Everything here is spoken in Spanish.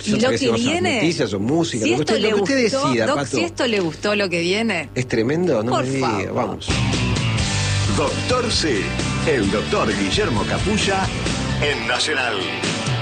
Y lo que viene, noticias o música, si lo esto que le usted gustó, decida, Doc, Pato. si esto le gustó lo que viene. Es tremendo, no Por me diga, favor. vamos. Doctor C, el doctor Guillermo Capulla en Nacional.